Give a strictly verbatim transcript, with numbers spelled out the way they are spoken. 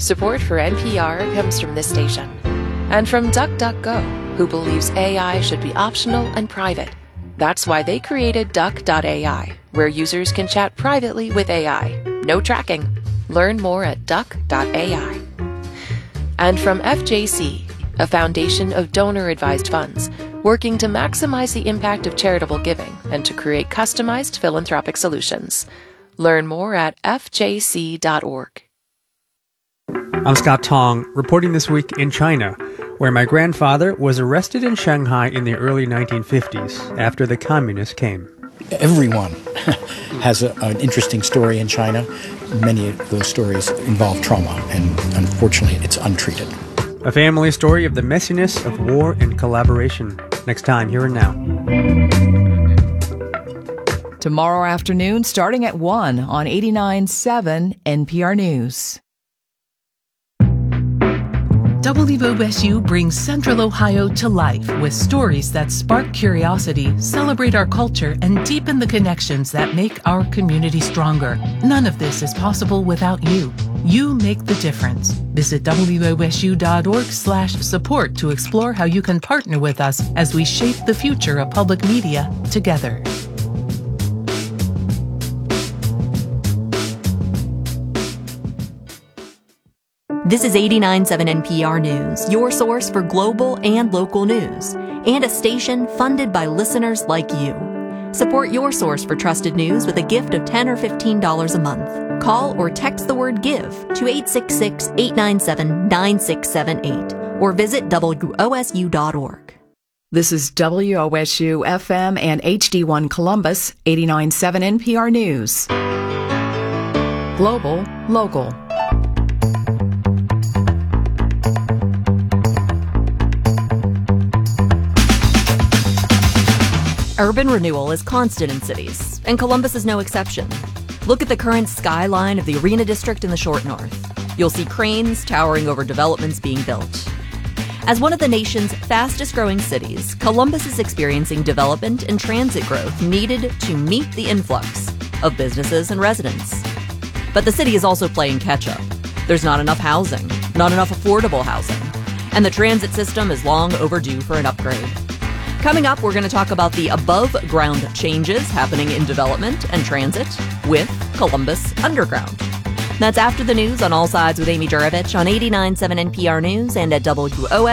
Support for N P R comes from this station and from DuckDuckGo, who believes A I should be optional and private. That's why they created Duck dot A I, where users can chat privately with A I. No tracking. Learn more at Duck dot A I. And from F J C, a foundation of donor-advised funds, working to maximize the impact of charitable giving and to create customized philanthropic solutions. Learn more at F J C dot org. I'm Scott Tong, reporting this week in China, where my grandfather was arrested in Shanghai in the early nineteen fifties after the communists came. Everyone has a, an interesting story in China. Many of those stories involve trauma, and unfortunately, it's untreated. A family story of the messiness of war and collaboration. Next time, Here and Now. Tomorrow afternoon, starting at one on eighty-nine point seven N P R News. W O S U brings Central Ohio to life with stories that spark curiosity, celebrate our culture, and deepen the connections that make our community stronger. None of this is possible without you. You make the difference. Visit W O S U dot org slash support to explore how you can partner with us as we shape the future of public media together. This is eighty-nine point seven N P R News, your source for global and local news, and a station funded by listeners like you. Support your source for trusted news with a gift of ten dollars or fifteen dollars a month. Call or text the word GIVE to eight six six, eight nine seven, nine six seven eight or visit W O S U dot org. This is W O S U F M and H D one Columbus, eighty-nine point seven N P R News. Global, local. Urban renewal is constant in cities, and Columbus is no exception. Look at the current skyline of the Arena District in the Short North. You'll see cranes towering over developments being built. As one of the nation's fastest-growing cities, Columbus is experiencing development and transit growth needed to meet the influx of businesses and residents. But the city is also playing catch-up. There's not enough housing, not enough affordable housing, and the transit system is long overdue for an upgrade. Coming up, we're going to talk about the above-ground changes happening in development and transit with Columbus Underground. That's after the news on All Sides with Amy Juravich on eighty-nine point seven N P R News and at W O